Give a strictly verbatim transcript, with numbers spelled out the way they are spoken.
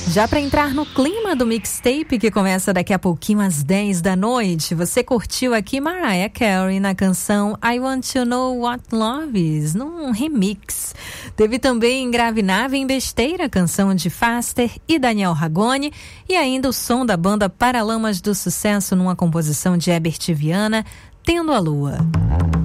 Já para entrar no clima do mixtape que começa daqui a pouquinho às dez da noite, você curtiu aqui Mariah Carey na canção I Want to Know What Love Is, num remix. Teve também Grave Nave em Besteira, canção de Faster e Daniel Ragone, e ainda o som da banda Paralamas do Sucesso numa composição de Herbert Viana, Tendo a Lua.